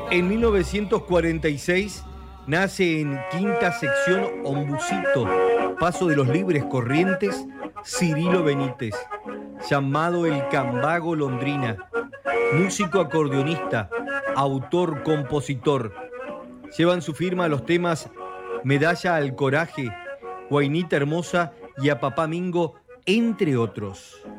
En 1946 nace en quinta sección Ombucito, Paso de los Libres Corrientes, Cirilo Benítez, llamado el Cambago Londrina, músico acordeonista, autor, compositor. Llevan su firma los temas Medalla al Coraje, Guainita Hermosa y A Papá Mingo, entre otros.